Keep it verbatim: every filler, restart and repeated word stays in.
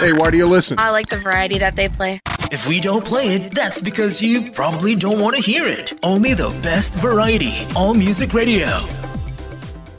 Hey, why do you listen? I like the variety that they play. If we don't play it, that's because you probably don't want to hear it. Only the best variety. All Music Radio.